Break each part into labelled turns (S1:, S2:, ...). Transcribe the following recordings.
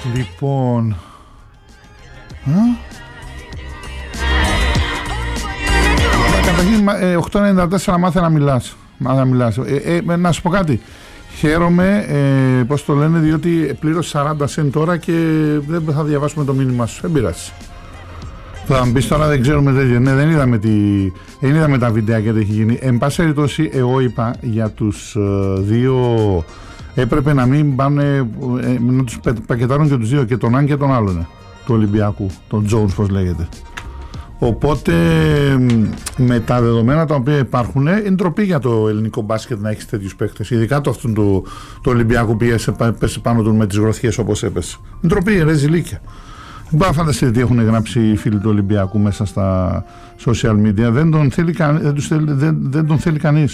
S1: Λοιπόν, καταρχήν 894 μάθε να μιλάς. Να σου πω κάτι. Χαίρομαι, πώς το λένε, διότι πλήρωσε 40 σεν τώρα και δεν θα διαβάσουμε το μήνυμά σου. Δεν πειράζει. Θα μου πεις τώρα δεν ξέρουμε τέτοιο. Ναι, δεν είδαμε τα βιντεάκια τι έχει γίνει. Εν πάση περιπτώσει, εγώ είπα για τους δύο, έπρεπε να μην πάνε, να τους πακετάρουν και τους δύο, και τον Αν και τον άλλον, του Ολυμπιακού, τον Jones πώς λέγεται. Οπότε με τα δεδομένα τα οποία υπάρχουν, είναι ντροπή για το ελληνικό μπάσκετ να έχει τέτοιους παίκτες. Ειδικά το αυτόν του Ολυμπιακού πέσε πάνω του με τις γροθιές όπως έπεσε. Ντροπή, ρεζιλίκια. Δεν μπορώ να φανταστείτε τι έχουν γράψει οι φίλοι του Ολυμπιακού μέσα στα social media. Δεν τον θέλει κανείς.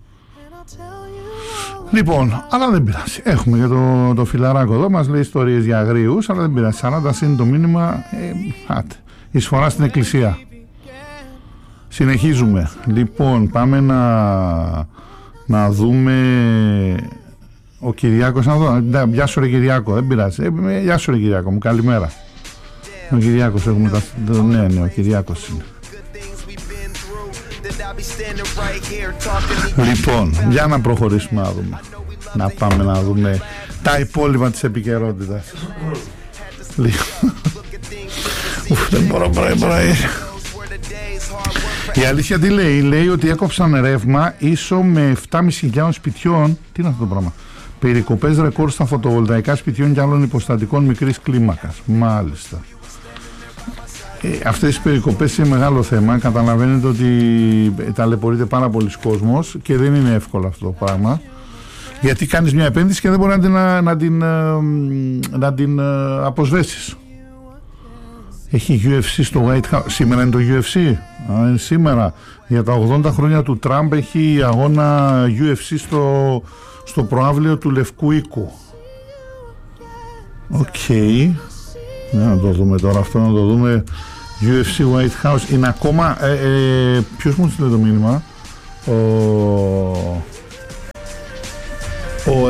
S1: Λοιπόν, αλλά δεν πειράζει. Έχουμε και το φιλαράκο εδώ, μας λέει ιστορίες για αγρίους, αλλά δεν πειράζει. 40 είναι το μήνυμα. Εισφορά στην εκκλησία. Συνεχίζουμε. Λοιπόν, πάμε να δούμε. Ο Κυριάκος να δω. Γεια σου ρε Κυριάκο, δεν πειράζει. Γεια σου ρε Κυριάκο μου, καλημέρα. Ο Κυριάκος έχουμε ναι, ο Κυριάκος είναι. Λοιπόν, για να προχωρήσουμε να δούμε. Να πάμε να δούμε τα υπόλοιπα της επικαιρότητας. Δεν μπορώ πρωί. Η αλήθεια τι λέει? Λέει ότι έκοψαν ρεύμα ίσο με 7.500 σπιτιών. Τι είναι αυτό το πράγμα? Περικοπές ρεκόρ στα φωτοβολταϊκά σπιτιών και άλλων υποστατικών μικρής κλίμακας. Μάλιστα. Αυτές οι περικοπές είναι μεγάλο θέμα. Καταλαβαίνετε ότι ταλαιπωρείται πάρα πολλοί κόσμος και δεν είναι εύκολο αυτό το πράγμα. Γιατί κάνεις μια επένδυση και δεν μπορεί να την αποσβέσεις. Έχει UFC στο White House. Σήμερα είναι το UFC. Είναι σήμερα. Για τα 80 χρόνια του Τραμπ έχει αγώνα UFC στο προαύλιο του Λευκού Οίκου. Οκ. Να το δούμε τώρα αυτό, να το δούμε. UFC White House. Είναι ακόμα... ποιος μου στείλε το μήνυμα? Ο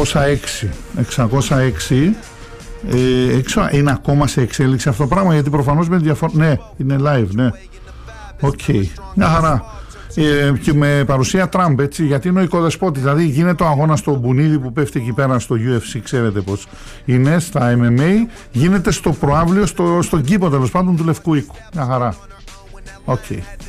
S1: 606. Είναι ακόμα σε εξέλιξη αυτό το πράγμα, γιατί προφανώς με διαφορά. Ναι, είναι live, ναι. Οκ. Μια χαρά. Και με παρουσία Τραμπ, έτσι, γιατί είναι ο οικοδεσπότης. Δηλαδή γίνεται ο αγώνας στο μπουνίδι που πέφτει εκεί πέρα στο UFC, ξέρετε πως είναι, στα MMA, γίνεται στο προαύλιο, στον κήπο τέλος πάντων του Λευκού Οίκου. Μια χαρά. Οκ.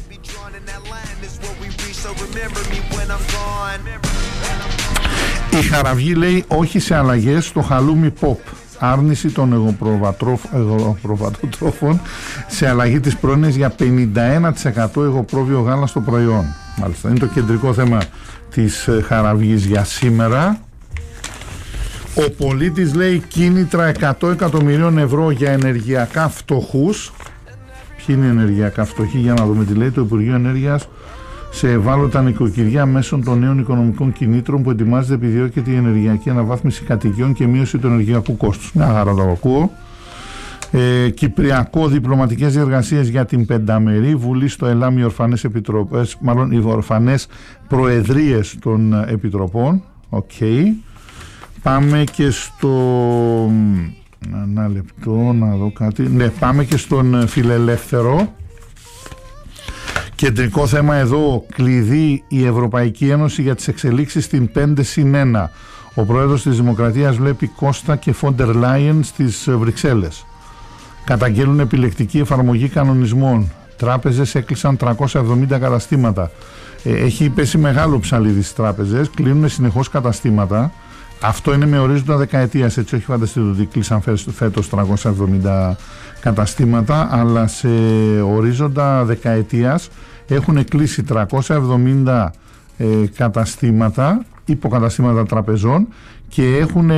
S1: Η Χαραυγή λέει όχι σε αλλαγές στο χαλούμι pop. Άρνηση των εγωπροβατοτρόφων σε αλλαγή της πρόνοιας για 51% εγωπρόβιο γάλα στο προϊόν. Μάλιστα, είναι το κεντρικό θέμα της Χαραυγής για σήμερα. Ο πολίτης λέει κίνητρα 100 εκατομμυρίων ευρώ για ενεργειακά φτωχούς. Ποιοι είναι ενεργειακά φτωχοί? Για να δούμε τι λέει το Υπουργείο Ενέργειας. Σε ευάλωτα νοικοκυριά μέσω των νέων οικονομικών κινήτρων που ετοιμάζεται επιδιώκεται η ενεργειακή αναβάθμιση κατοικιών και μείωση του ενεργειακού κόστους. Μια χαρά το ακούω. Κυπριακό διπλωματικές διεργασίες για την πενταμερή Βουλή στο ΕΛΑΜ, οι ορφανές επιτροπές, μάλλον οι ορφανές προεδρίες των επιτροπών. Οκ. Πάμε και στο... Ένα λεπτό να δω κάτι. Ναι, πάμε και στον Φιλελεύθερο. Κεντρικό θέμα εδώ, κλειδί η Ευρωπαϊκή Ένωση για τις εξελίξεις στην 5+1. Ο πρόεδρος της Δημοκρατίας βλέπει Κώστα και Φόντερ Λάιεν στις Βρυξέλλες. Καταγγέλουν επιλεκτική εφαρμογή κανονισμών. Τράπεζες έκλεισαν 370 καταστήματα. Έχει πέσει μεγάλο ψαλίδι στις τράπεζες, κλείνουν συνεχώς καταστήματα. Αυτό είναι με ορίζοντα δεκαετίας, έτσι, όχι φανταστείτε ότι κλείσαν φέτος 370 καταστήματα, αλλά σε ορίζοντα δεκαετίας έχουν κλείσει 370 καταστήματα, υποκαταστήματα τραπεζών, και έχουν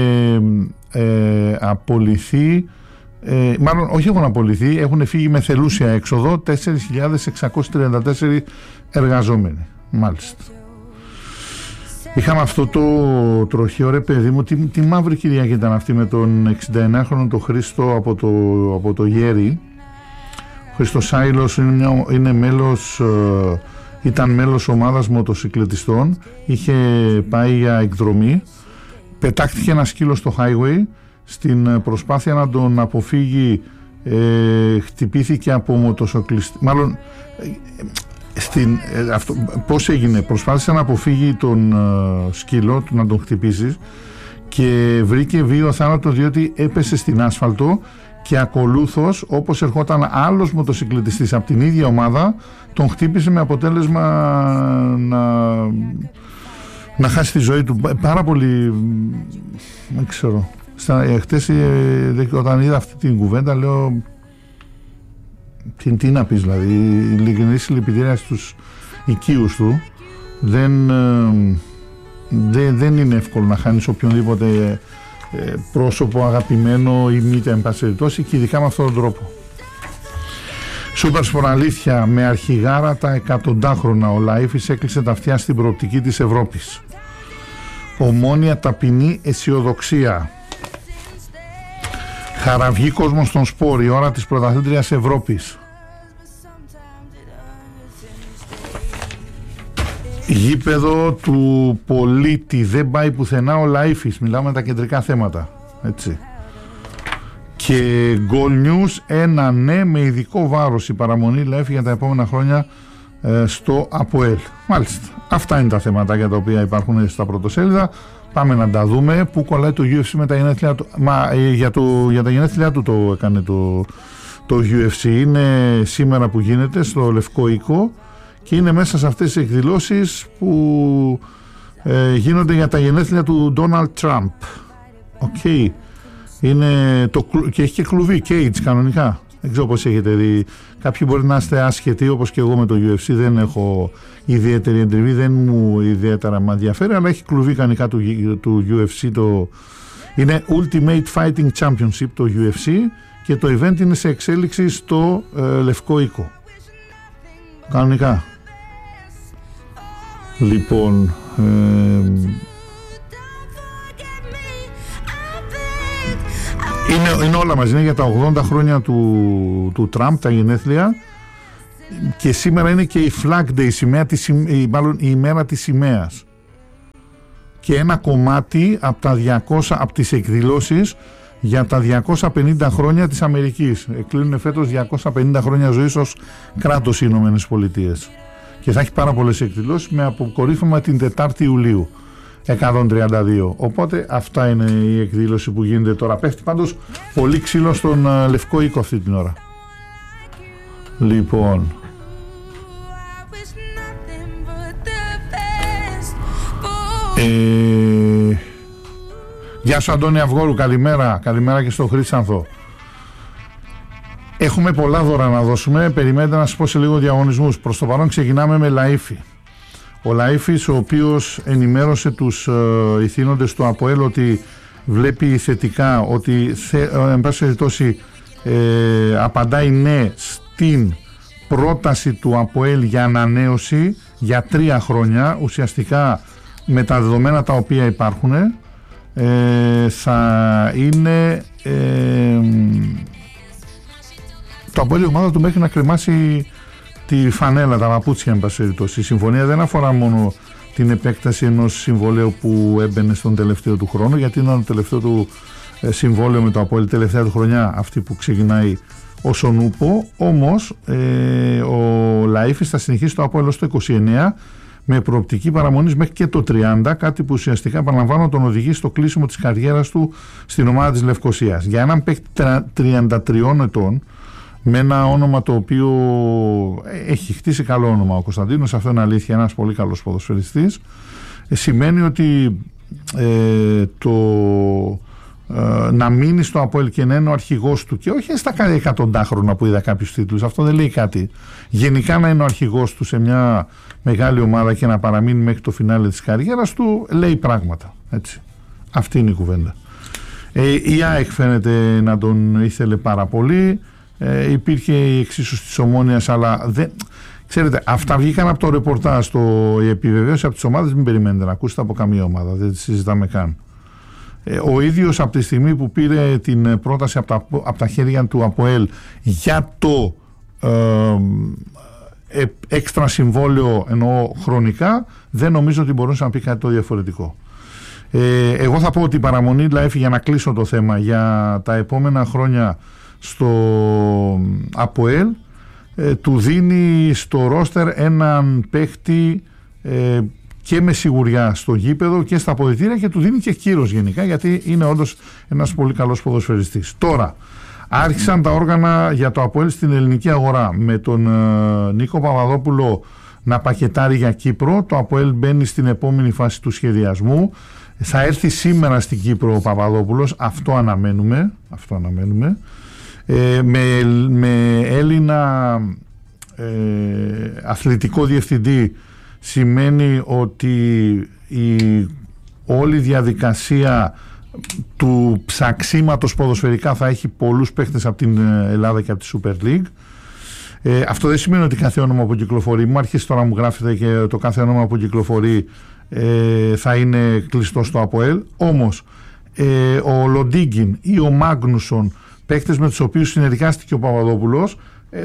S1: απολυθεί, μάλλον όχι έχουν απολυθεί, έχουν φύγει με θελούσια έξοδο 4.634 εργαζόμενοι. Μάλιστα. Είχαμε αυτό το τροχαίο, ρε παιδί μου, τι μαύρη Κυριακή ήταν αυτή με τον 69χρονο τον Χρήστο από το Γέρι. Ο Χρήστος Σάιλος είναι μέλος, ήταν μέλος ομάδας μοτοσυκλετιστών, είχε πάει για εκδρομή, πετάχτηκε ένα σκύλο στο highway,
S2: στην προσπάθεια να τον αποφύγει χτυπήθηκε από μοτοσοκλιστή. Μάλλον πώς έγινε, προσπάθησε να αποφύγει τον σκύλο, να τον χτυπήσει, και βρήκε βίο θάνατο διότι έπεσε στην άσφαλτο, και ακολούθως, όπως ερχόταν άλλος μοτοσυκλετιστής από την ίδια ομάδα, τον χτύπησε με αποτέλεσμα να χάσει τη ζωή του. Πάρα πολύ, δεν ξέρω. Χτες όταν είδα αυτή την κουβέντα λέω, τι να πεις, δηλαδή, ειλικρινή συλληπιτήρια στους οικείους του. Δεν είναι εύκολο να χάνεις οποιονδήποτε πρόσωπο αγαπημένο ή μήτε, εν πάση περιπτώσει, και ειδικά με αυτόν τον τρόπο. Σούπερ Σπορ αλήθεια, με αρχηγάρα τα εκατοντάχρονα, ο Λαΐφης έκλεισε τα αυτιά στην προοπτική της Ευρώπης. Ομόνοια ταπεινή αισιοδοξία. Χαραυγή κόσμος στον σπορ, η ώρα της πρωταθλήτριας Ευρώπης. Γήπεδο του πολίτη, δεν πάει πουθενά ο Λαΐφης. Μιλάμε τα κεντρικά θέματα, έτσι. Και Goal News, ένα ναι με ειδικό βάρος, η παραμονή Λαΐφη για τα επόμενα χρόνια στο ΑΠΟΕΛ. Μάλιστα, αυτά είναι τα θέματα για τα οποία υπάρχουν στα πρωτοσέλιδα. Πάμε να τα δούμε. Πού κολλάει το UFC με τα γενέθλιά του. Για τα γενέθλιά του το έκανε το UFC. Είναι σήμερα που γίνεται στο Λευκό Οίκο, και είναι μέσα σε αυτές τις εκδηλώσεις που γίνονται για τα γενέθλια του Ντόναλντ Τραμπ. Okay. Και έχει και κλουβί, cage κανονικά. Δεν ξέρω πώς έχετε δει. Κάποιοι μπορεί να είστε άσχετοι, όπως και εγώ με το UFC. Δεν έχω ιδιαίτερη εντριβή, δεν μου ιδιαίτερα με ενδιαφέρει, αλλά έχει κλουβί κανονικά του UFC. Είναι Ultimate Fighting Championship το UFC, και το event είναι σε εξέλιξη στο Λευκό Οίκο. Κανονικά. Λοιπόν, είναι όλα μαζί, είναι για τα 80 χρόνια του Τραμπ, τα γενέθλια, και σήμερα είναι και η Flag Day, μάλλον η ημέρα της σημαίας, και ένα κομμάτι από τις εκδηλώσεις για τα 250 χρόνια της Αμερικής. Κλείνουν φέτος 250 χρόνια ζωής ως κράτος οι Ηνωμένες Πολιτείες, και θα έχει πάρα πολλές εκδηλώσεις με αποκορύφωμα την 4η Ιουλίου 132. Οπότε αυτά είναι η εκδήλωση που γίνεται τώρα. Πέφτει πάντως πολύ ξύλο στον Λευκό Οίκο αυτή την ώρα. Λοιπόν, γεια σου Αντώνη Αυγόρου, καλημέρα. Καλημέρα και στον Χρήσανθο. Έχουμε πολλά δώρα να δώσουμε. Περιμένετε να σας πω σε λίγο διαγωνισμούς. Προς το παρόν ξεκινάμε με Λαΐφη. Ο Λαΐφης, ο οποίος ενημέρωσε τους ηθήνοντες του ΑΠΟΕΛ ότι βλέπει θετικά, ότι εν πάση περιπτώσει απαντάει ναι στην πρόταση του ΑΠΟΕΛ για ανανέωση για 3 χρόνια, ουσιαστικά με τα δεδομένα τα οποία υπάρχουν, θα είναι το ΑΠΟΕΛ, η ομάδα του μέχρι να κρεμάσει τη φανέλα, τα παπούτσια, εν πάση περιπτώσει. Η συμφωνία δεν αφορά μόνο την επέκταση ενός συμβολέου που έμπαινε στον τελευταίο του χρόνο, γιατί είναι το τελευταίο του συμβόλαιο με το ΑΠΟΕΛ, τελευταία του χρονιά, αυτή που ξεκινάει ως ο Νούπο. Όμως ο Λαΐφης θα συνεχίσει το ΑΠΟΕΛ ως το 29, με προοπτική παραμονής μέχρι και το 30, κάτι που ουσιαστικά, επαναλαμβάνω, τον οδηγεί στο κλείσιμο της καριέρας του στην ομάδα της Λευκωσίας. Για έναν παίκτη 33 ετών, με ένα όνομα το οποίο έχει χτίσει καλό όνομα ο Κωνσταντίνος, αυτό είναι αλήθεια, ένας πολύ καλός ποδοσφαιριστής, σημαίνει ότι να μείνει στο ΑΠΟΕΛ και να είναι ο αρχηγός του, και όχι στα εκατοντάχρονα που είδα κάποιους τίτλους, αυτό δεν λέει κάτι, γενικά να είναι ο αρχηγός του σε μια μεγάλη ομάδα και να παραμείνει μέχρι το φινάλε της καριέρας του, λέει πράγματα, έτσι. Αυτή είναι η κουβέντα. Η ΑΕΚ φαίνεται να τον ήθελε πάρα πολύ. Υπήρχε η εξίσωση της Ομόνοιας, αλλά δεν... Ξέρετε, αυτά βγήκαν από το ρεπορτάζ. Η επιβεβαίωση από τις ομάδες μην περιμένετε να ακούσετε από καμία ομάδα, δεν τη συζητάμε καν. Ο ίδιος από τη στιγμή που πήρε την πρόταση από τα χέρια του ΑΠΟΕΛ για το έξτρα συμβόλαιο, εννοώ χρονικά, δεν νομίζω ότι μπορούσε να πει κάτι το διαφορετικό.
S1: Εγώ θα πω ότι η παραμονή Λαέφη, για να κλείσω το θέμα, για τα επόμενα χρόνια στο ΑΠΟΕΛ του δίνει στο ρόστερ έναν παίχτη και με σιγουριά στο γήπεδο και στα αποδυτήρια, και του δίνει και κύρος γενικά, γιατί είναι όντως ένας πολύ καλός ποδοσφαιριστής. Τώρα άρχισαν τα όργανα για το ΑΠΟΕΛ στην ελληνική αγορά με τον Νίκο Παπαδόπουλο να πακετάρει για Κύπρο. Το ΑΠΟΕΛ μπαίνει στην επόμενη φάση του σχεδιασμού. Θα έρθει σήμερα στην Κύπρο ο Παπαδόπουλος, αυτό αναμένουμε. Με Έλληνα αθλητικό διευθυντή σημαίνει ότι όλη η διαδικασία του ψαξίματος ποδοσφαιρικά θα έχει πολλούς παίχτες από την Ελλάδα και από τη Super League. Αυτό δεν σημαίνει ότι κάθε όνομα που κυκλοφορεί, μου αρχίσει τώρα μου γράφετε και το κάθε όνομα που κυκλοφορεί θα είναι κλειστό στο ΑΠΟΕΛ. Όμως ο Λοντίγκιν ή ο Μάγνουσον, παίκτες με τους οποίους συνεργάστηκε ο Παπαδόπουλος,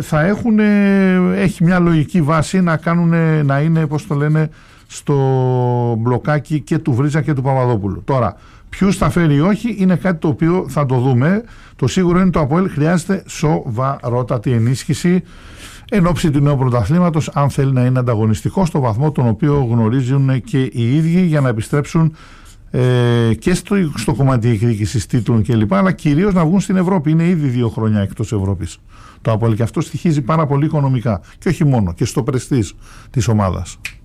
S1: έχει μια λογική βάση να είναι, πώς το λένε, στο μπλοκάκι και του Βρίτσα και του Παπαδόπουλου. Τώρα, ποιους θα φέρει ή όχι είναι κάτι το οποίο θα το δούμε. Το σίγουρο είναι το ΑΠΟΕΛ χρειάζεται σοβαρότατη ενίσχυση εν ώψη του νέου πρωταθλήματος, αν θέλει να είναι ανταγωνιστικό στο βαθμό τον οποίο γνωρίζουν και οι ίδιοι, για να επιστρέψουν και στο κομμάτι εκδίκησης τίτλων κλπ, αλλά κυρίως να βγουν στην Ευρώπη. Είναι ήδη 2 χρόνια εκτός Ευρώπης το ΑΠΟΕΛ, και αυτό στοιχίζει πάρα πολύ οικονομικά, και όχι μόνο, και στο πρεστίζ της ομάδας.